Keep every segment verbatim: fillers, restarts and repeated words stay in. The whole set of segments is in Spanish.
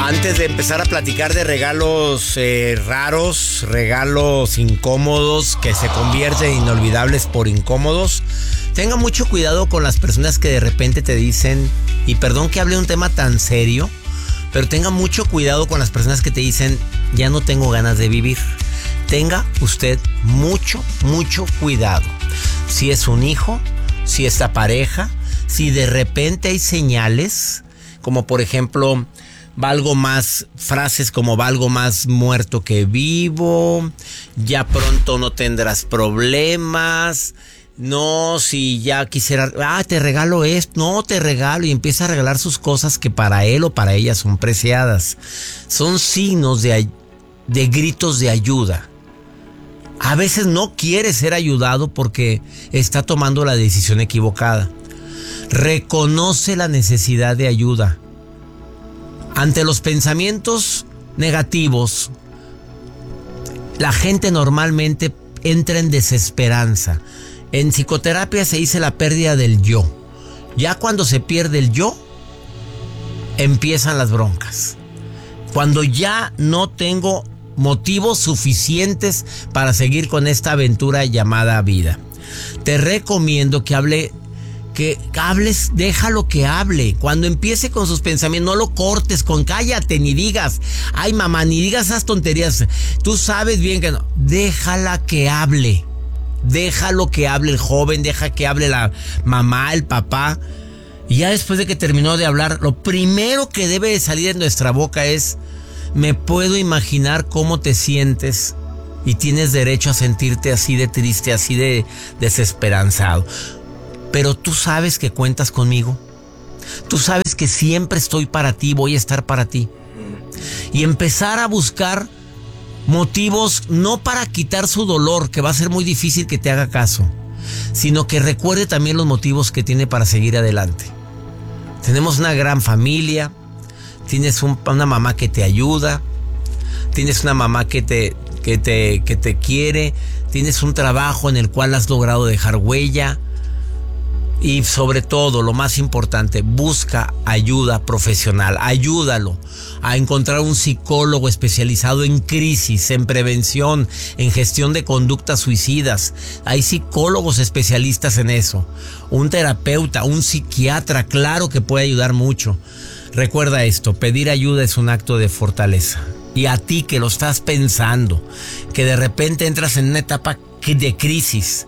Antes de empezar a platicar de regalos eh, raros, regalos incómodos que se convierten en inolvidables por incómodos, tenga mucho cuidado con las personas que de repente te dicen, y perdón que hable de un tema tan serio, pero tenga mucho cuidado con las personas que te dicen, ya no tengo ganas de vivir. Tenga usted mucho, mucho cuidado. Si es un hijo, si es la pareja, si de repente hay señales, como por ejemplo, valgo más, frases como valgo más muerto que vivo, ya pronto no tendrás problemas, no, si ya quisiera, ah, te regalo esto, no, te regalo, y empieza a regalar sus cosas que para él o para ella son preciadas. Son signos de, de gritos de ayuda. A veces no quiere ser ayudado porque está tomando la decisión equivocada. Reconoce la necesidad de ayuda. Ante los pensamientos negativos, la gente normalmente entra en desesperanza. En psicoterapia se dice la pérdida del yo. Ya cuando se pierde el yo, empiezan las broncas. Cuando ya no tengo motivos suficientes para seguir con esta aventura llamada vida. Te recomiendo que hable... Que hables, déjalo que hable. Cuando empiece con sus pensamientos, no lo cortes con cállate, ni digas, ay mamá, ni digas esas tonterías. Tú sabes bien que no. Déjala que hable. Déjalo que hable el joven, deja que hable la mamá, el papá. Y ya después de que terminó de hablar, lo primero que debe de salir de nuestra boca es, me puedo imaginar cómo te sientes y tienes derecho a sentirte así de triste, así de desesperanzado. Pero tú sabes que cuentas conmigo. Tú sabes que siempre estoy para ti, voy a estar para ti. Y empezar a buscar motivos no para quitar su dolor, que va a ser muy difícil que te haga caso, sino que recuerde también los motivos que tiene para seguir adelante. Tenemos una gran familia, tienes un, una mamá que te ayuda, tienes una mamá que te, que te, que te quiere, tienes un trabajo en el cual has logrado dejar huella. Y sobre todo, lo más importante, busca ayuda profesional. Ayúdalo a encontrar un psicólogo especializado en crisis, en prevención, en gestión de conductas suicidas. Hay psicólogos especialistas en eso. Un terapeuta, un psiquiatra, claro que puede ayudar mucho. Recuerda esto, pedir ayuda es un acto de fortaleza. Y a ti que lo estás pensando, que de repente entras en una etapa de crisis,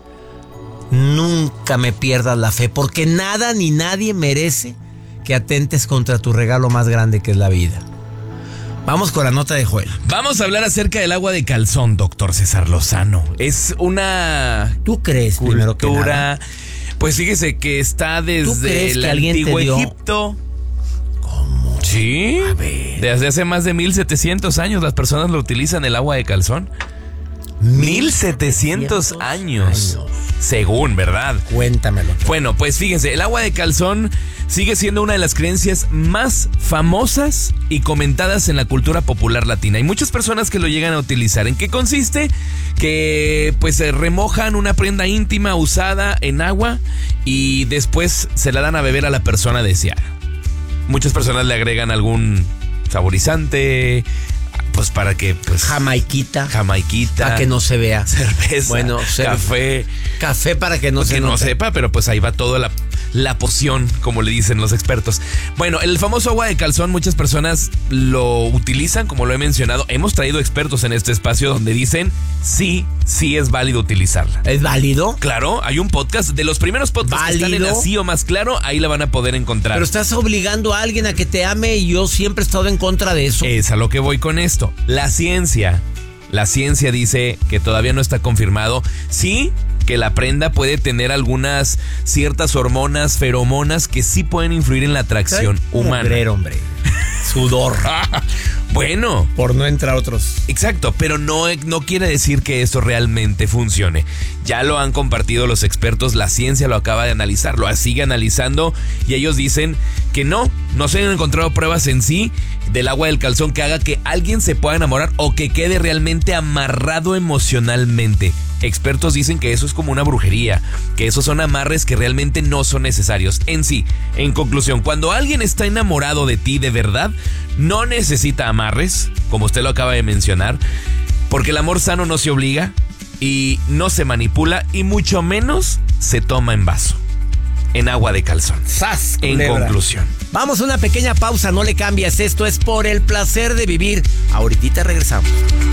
nunca me pierdas la fe, porque nada ni nadie merece que atentes contra tu regalo más grande, que es la vida. Vamos con la nota de Joel. Vamos a hablar acerca del agua de calzón, doctor César Lozano. Es una... ¿Tú crees, cultura, primero que nada? Pues fíjese que está desde el antiguo Egipto. ¿Cómo? Sí. A ver. Desde hace más de mil setecientos años las personas lo utilizan, el agua de calzón. mil setecientos años. años. Según, ¿verdad? Cuéntamelo. Bueno, pues fíjense, el agua de calzón sigue siendo una de las creencias más famosas y comentadas en la cultura popular latina. Hay muchas personas que lo llegan a utilizar. ¿En qué consiste? Que pues se remojan una prenda íntima usada en agua y después se la dan a beber a la persona deseada. Muchas personas le agregan algún saborizante, pues para que pues jamaiquita, jamaiquita, para que no se vea, cerveza, bueno, café, café para que no pues se que note. no sepa, pero pues ahí va toda la la poción, como le dicen los expertos. Bueno, el famoso agua de calzón, muchas personas lo utilizan, como lo he mencionado. Hemos traído expertos en este espacio donde dicen sí, sí es válido utilizarla. ¿Es válido? Claro, hay un podcast de los primeros podcasts ¿válido? Que están en Así o Más Claro, ahí la van a poder encontrar. Pero estás obligando a alguien a que te ame y yo siempre he estado en contra de eso. Es a lo que voy con esto. La ciencia, la ciencia dice que todavía no está confirmado. Sí, que la prenda puede tener algunas ciertas hormonas, feromonas que sí pueden influir en la atracción humana. Mujer, hombre. Sudor. Bueno. Por no entrar otros. Exacto, pero no, no quiere decir que esto realmente funcione. Ya lo han compartido los expertos, la ciencia lo acaba de analizar, lo sigue analizando y ellos dicen que no, no se han encontrado pruebas en sí del agua del calzón que haga que alguien se pueda enamorar o que quede realmente amarrado emocionalmente. Expertos dicen que eso es como una brujería, que esos son amarres que realmente no son necesarios en sí. En conclusión, cuando alguien está enamorado de ti de verdad, no necesita amarres, como usted lo acaba de mencionar, porque el amor sano no se obliga y no se manipula y mucho menos se toma en vaso, en agua de calzón. ¡Sas, en culebra! conclusión. Vamos a una pequeña pausa, no le cambies. Esto es Por el Placer de Vivir. Ahorita regresamos.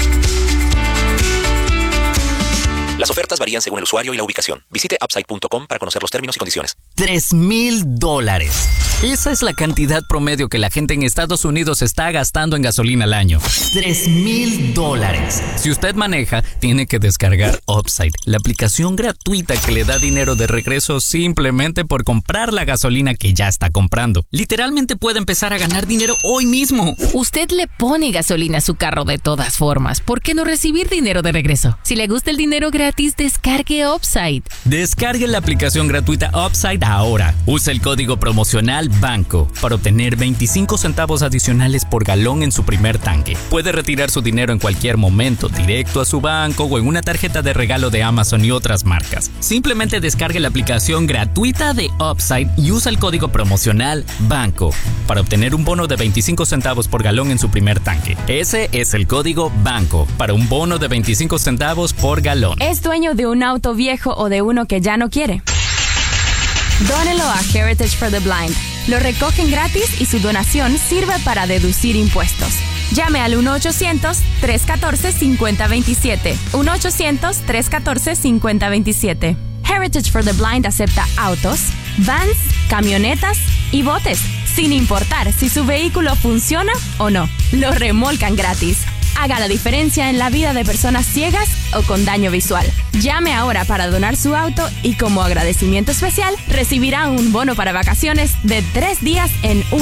Las ofertas varían según el usuario y la ubicación. Visite upside punto com para conocer los términos y condiciones. Tres mil dólares. Esa es la cantidad promedio que la gente en Estados Unidos está gastando en gasolina al año. Tres mil dólares. Si usted maneja, tiene que descargar Upside, la aplicación gratuita que le da dinero de regreso simplemente por comprar la gasolina que ya está comprando. Literalmente puede empezar a ganar dinero hoy mismo. Usted le pone gasolina a su carro de todas formas. ¿Por qué no recibir dinero de regreso? Si le gusta el dinero gratis, descargue Upside. Descargue la aplicación gratuita Upside ahora. Use el código promocional BANCO para obtener veinticinco centavos adicionales por galón en su primer tanque. Puede retirar su dinero en cualquier momento, directo a su banco o en una tarjeta de regalo de Amazon y otras marcas. Simplemente descargue la aplicación gratuita de Upside y usa el código promocional BANCO para obtener un bono de veinticinco centavos por galón en su primer tanque. Ese es el código BANCO para un bono de veinticinco centavos por galón. ¿Es dueño de un auto viejo o de uno que ya no quiere? Dónelo a Heritage for the Blind. Lo recogen gratis y su donación sirve para deducir impuestos. Llame al uno ochocientos, tres uno cuatro, cinco cero dos siete. uno ochocientos, tres uno cuatro, cinco cero dos siete. Heritage for the Blind acepta autos, vans, camionetas y botes, sin importar si su vehículo funciona o no. Lo remolcan gratis. Haga la diferencia en la vida de personas ciegas o con daño visual. Llame ahora para donar su auto y como agradecimiento especial recibirá un bono para vacaciones de tres días en